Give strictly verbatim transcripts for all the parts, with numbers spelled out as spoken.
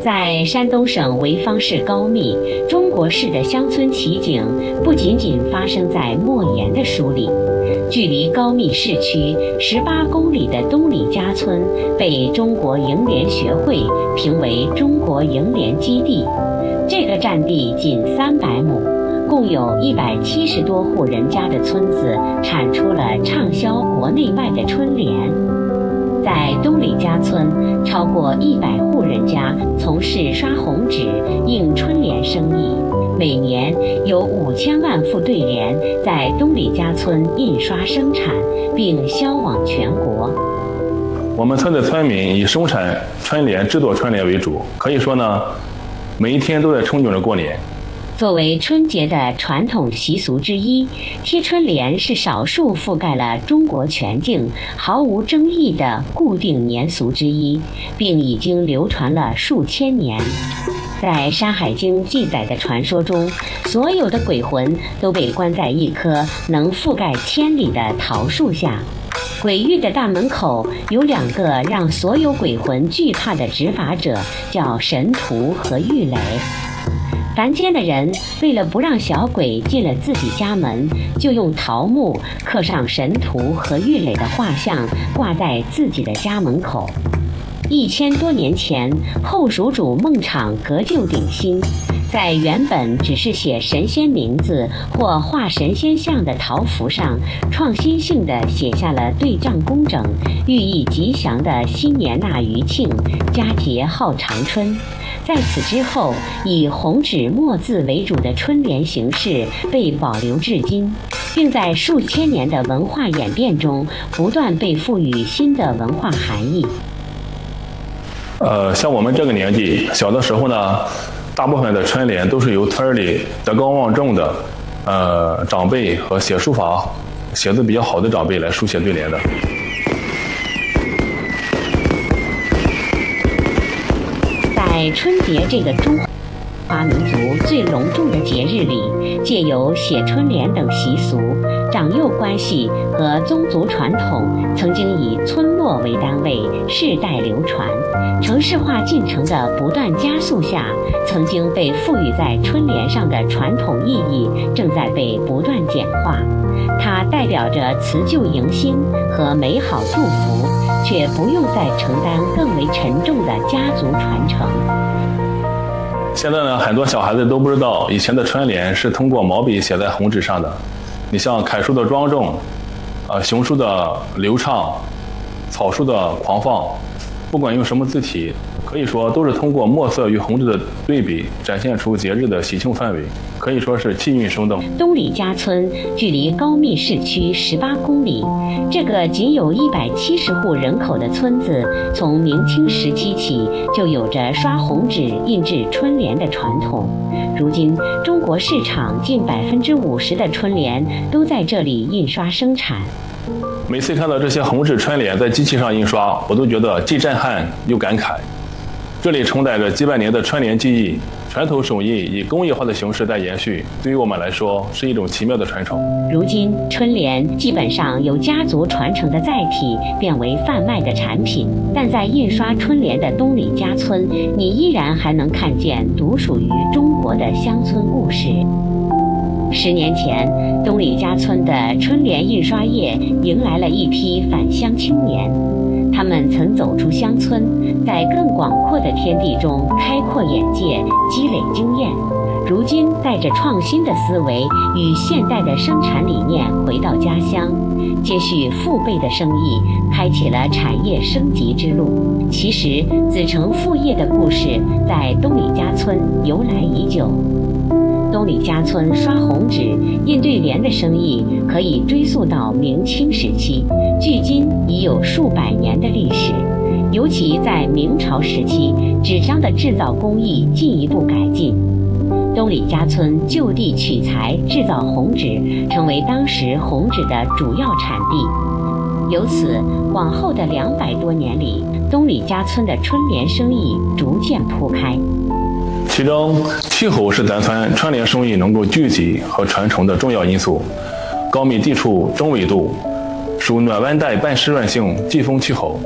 在山东省潍坊市高密，中国式的乡村奇景不仅仅发生在莫言的书里。距离高密市区十八公里的东里家村被中国营联学会评为中国营联基地。这个占地仅三百亩，共有一百七十多户人家的村子，产出了畅销国内外的春联。在东里家村，超过一百户人家从事刷红纸、印春联生意，每年有五千万副对联在东里家村印刷生产，并销往全国。 我们村的村民以生产春联、制作春联为主，可以说呢，每一天都在憧憬着过年。 作为春节的传统习俗之一，贴春联是少数覆盖了中国全境、毫无争议的固定年俗之一，并已经流传了数千年。在《山海经》记载的传说中，所有的鬼魂都被关在一棵能覆盖千里的桃树下。鬼域的大门口有两个让所有鬼魂惧怕的执法者，叫神荼和郁垒。凡间的人为了不让小鬼进了自己家门，就用桃木刻上神荼和郁垒的画像，挂在自己的家门口。一千多年前，后蜀主孟昶革旧鼎新，在原本只是写神仙名字或画神仙像的桃符上，创新性地写下了对仗工整、寓意吉祥的新年纳余庆，佳节号长春。在此之后，以红纸墨字为主的春联形式被保留至今，并在数千年的文化演变中不断被赋予新的文化含义。 呃，像我们这个年纪，小的时候呢，大部分的春联都是由村里德高望重的呃长辈和写书法、写字比较好的长辈来书写对联的。 在春节这个中华民族最隆重的节日里，借由写春联等习俗、长幼关系和宗族传统，曾经以村落为单位，世代流传。城市化进程的不断加速下，曾经被赋予在春联上的传统意义正在被不断简化。它代表着辞旧迎新和美好祝福，却不用再承担更为沉重的家族传承。 现在呢，很多小孩子都不知道以前的春联是通过毛笔写在红纸上的。你像楷书的庄重，呃，行书的流畅，草书的狂放，不管用什么字体，可以说都是通过墨色与红纸的对比，展现出节日的喜庆氛围，可以说是气韵生动。 东里家村距离高密市区十八公里，这个仅有一百七十户人口的村子，从明清时期起就有着刷红纸印制春联的传统。如今，中国市场近百分之五十的春联都在这里印刷生产。 每次看到这些红纸春联在机器上印刷，我都觉得既震撼又感慨。这里承载着几百年的春联技艺，传统手艺以工业化的形式在延续，对于我们来说是一种奇妙的传承。 如今，春联基本上由家族传承的载体变为贩卖的产品，但在印刷春联的东里家村，你依然还能看见独属于中国的乡村故事。十年前，东里家村的春联印刷业迎来了一批返乡青年，他们曾走出乡村，在更广阔的天地中开阔眼界，积累经验。如今，带着创新的思维与现代的生产理念回到家乡，接续父辈的生意，开启了产业升级之路。其实，子承父业的故事在东里家村由来已久。东里家村刷红纸、印对联的生意可以追溯到明清时期，距今已有数百年的历史。尤其在明朝时期，纸张的制造工艺进一步改进。东里家村就地取材制造红纸，成为当时红纸的主要产地。由此，往后的两百多年里，东里家村的春联生意逐渐铺开。 其中，气候是咱村春联生意能够聚集和传承的重要因素。高密地处中纬度，属暖温带半湿润性季风气候，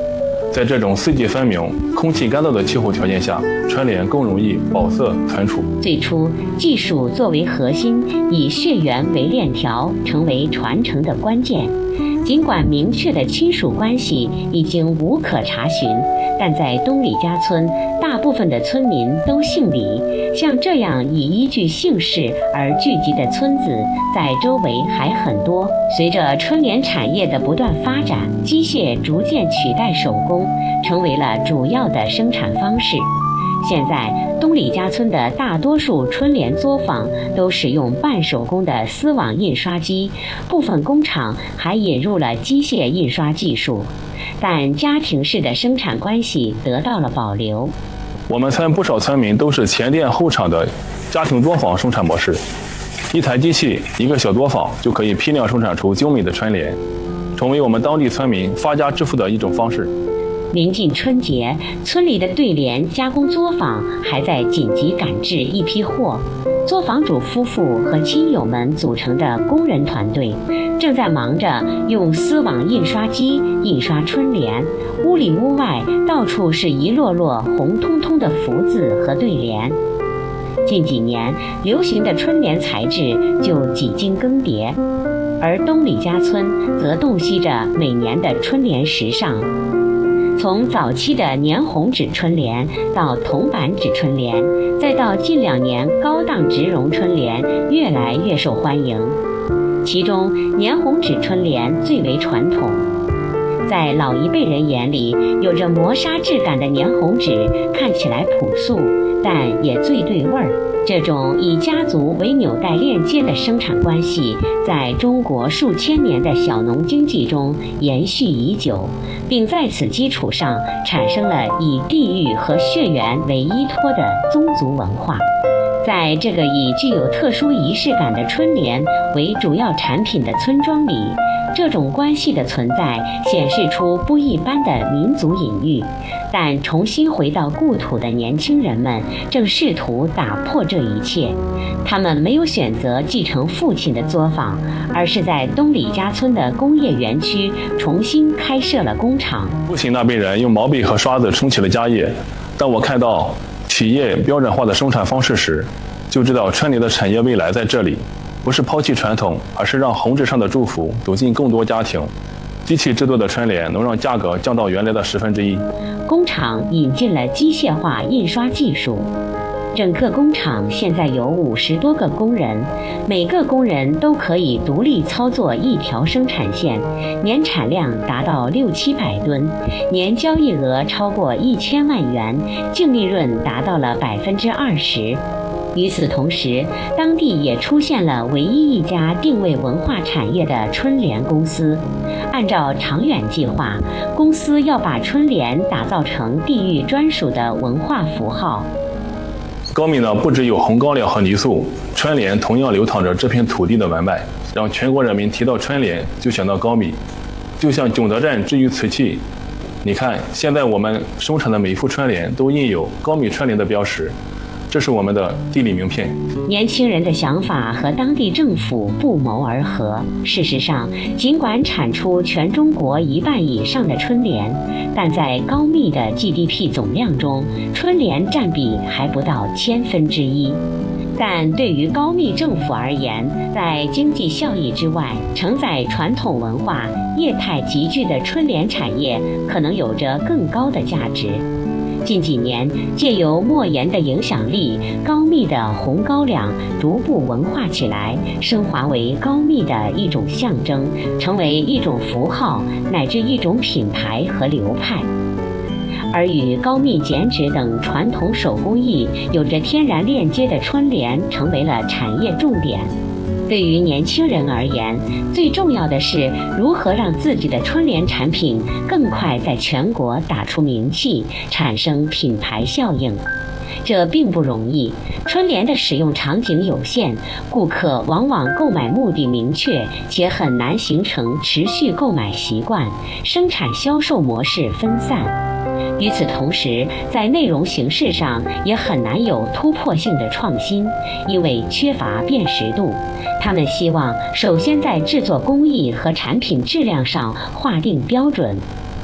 在这种四季分明、空气干燥的气候条件下，春联更容易保色存储。 最初，技术作为核心，以血缘为链条，成为传承的关键。尽管明确的亲属关系已经无可查询，但在东李家村，大部分的村民都姓李。像这样以依据姓氏而聚集的村子，在周围还很多。随着春联产业的不断发展，机械逐渐取代手工，成为了主要的生产方式。现在，东李家村的大多数春联作坊都使用半手工的丝网印刷机，部分工厂还引入了机械印刷技术，但家庭式的生产关系得到了保留。 我们村不少村民都是前店后厂的家庭作坊生产模式，一台机器、一个小作坊就可以批量生产出精美的春联，成为我们当地村民发家致富的一种方式。 临近春节，村里的对联加工作坊还在紧急赶制一批货。作坊主夫妇和亲友们组成的工人团队，正在忙着用丝网印刷机印刷春联。屋里屋外到处是一摞摞红彤彤的福字和对联。近几年流行的春联材质就几经更迭，而东李家村则洞悉着每年的春联时尚。从早期的粘红纸春联到铜板纸春联，再到近两年高档植绒春联越来越受欢迎。其中粘红纸春联最为传统，在老一辈人眼里，有着磨砂质感的粘红纸看起来朴素，但也最对味儿。这种以家族为纽带链接的生产关系，在中国数千年的小农经济中延续已久，并在此基础上产生了以地域和血缘为依托的宗族文化。在这个以具有特殊仪式感的春联为主要产品的村庄里，这种关系的存在显示出不一般的民族隐喻。但重新回到故土的年轻人们正试图打破这一切。他们没有选择继承父亲的作坊，而是在东李家村的工业园区重新开设了工厂。 父亲那辈人用毛笔和刷子撑起了家业，当我看到企业标准化的生产方式时，就知道春联的产业未来在这里，不是抛弃传统，而是让红纸上的祝福走进更多家庭。机器制作的春联能让价格降到原来的十分之一。 工厂引进了机械化印刷技术，整个工厂现在有五十多个工人，每个工人都可以独立操作一条生产线，年产量达到六七百吨，年交易额超过一千万元，净利润达到了百分之二十。与此同时，当地也出现了唯一一家定位文化产业的春联公司。按照长远计划，公司要把春联打造成地域专属的文化符号。 高密呢，不只有红高粱和泥塑，春联同样流淌着这片土地的文脉，让全国人民提到春联就想到高密。就像景德镇之于瓷器，你看现在我们生产的每幅春联都印有高密春联的标识，这是我们的地理名片。 年轻人的想法和当地政府不谋而合。事实上，尽管产出全中国一半以上的春联，但在高密的 G D P 总量中，春联占比还不到千分之一。但对于高密政府而言，在经济效益之外，承载传统文化、业态集聚的春联产业可能有着更高的价值。近几年，借由莫言的影响力，高密的红高粱逐步文化起来，升华为高密的一种象征，成为一种符号，乃至一种品牌和流派。而与高密剪纸等传统手工艺有着天然链接的春联，成为了产业重点。对于年轻人而言，最重要的是如何让自己的春联产品更快在全国打出名气，产生品牌效应。这并不容易，春联的使用场景有限，顾客往往购买目的明确，且很难形成持续购买习惯，生产销售模式分散。与此同时，在内容形式上也很难有突破性的创新，因为缺乏辨识度。他们希望首先在制作工艺和产品质量上划定标准。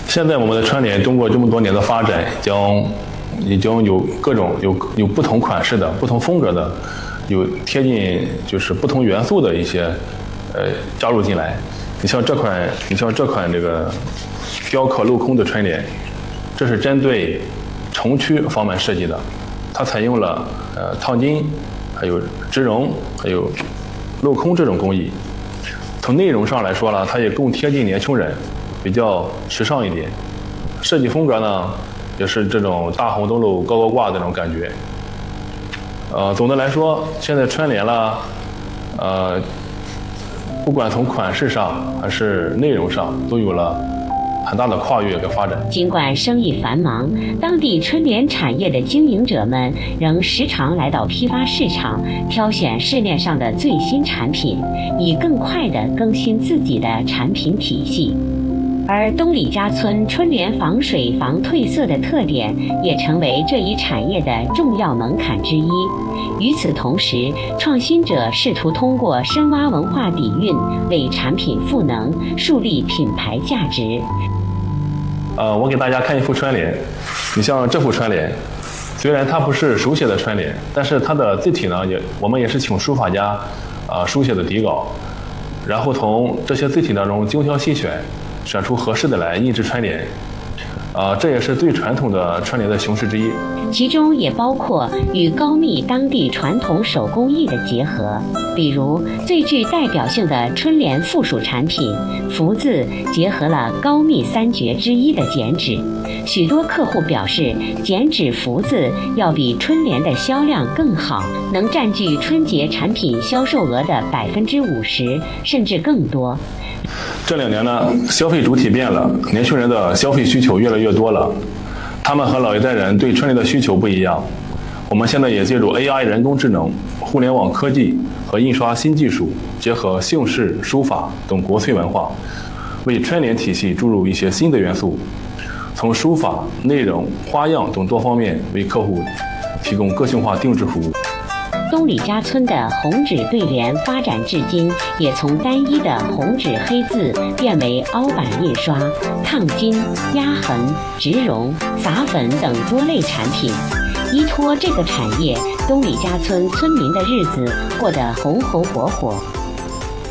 现在我们的春联通过这么多年的发展，将已经有各种有有不同款式的、不同风格的，有贴近就是不同元素的一些呃加入进来。你像这款，你像这款这个雕刻镂空的春联，这是针对城区方面设计的，它采用了呃烫金、还有植绒、还有镂空这种工艺。从内容上来说呢，它也更贴近年轻人，比较时尚一点。设计风格呢，也是这种大红灯笼高高挂这种感觉。呃，总的来说，现在春联啦，呃，不管从款式上还是内容上，都有了很大的跨越跟发展。 尽管生意繁忙，当地春联产业的经营者们仍时常来到批发市场，挑选市面上的最新产品，以更快地更新自己的产品体系。而东李家村春联防水防褪色的特点，也成为这一产业的重要门槛之一。与此同时，创新者试图通过深挖文化底蕴，为产品赋能，树立品牌价值。 呃，我给大家看一幅春联，你像这幅春联，虽然它不是手写的春联，但是它的字体呢，也我们也是请书法家啊、呃、书写的底稿，然后从这些字体当中精挑细选。选出合适的来印制春联，啊、呃，这也是最传统的春联的形式之一。 其中也包括与高密当地传统手工艺的结合，比如最具代表性的春联附属产品福字，结合了高密三绝之一的剪纸。许多客户表示，剪纸福字要比春联的销量更好，能占据春节产品销售额的百分之五十，甚至更多。 这两年呢，消费主体变了，年轻人的消费需求越来越多了，他们和老一代人对春联的需求不一样。我们现在也借助 A I 人工智能、互联网科技和印刷新技术，结合姓氏、书法等国粹文化，为春联体系注入一些新的元素，从书法、内容、花样等多方面为客户提供个性化定制服务。 东李家村的红纸对联发展至今，也从单一的红纸黑字变为凹版印刷、烫金、压痕、植绒、撒粉等多类产品。依托这个产业，东李家村村民的日子过得红红火火。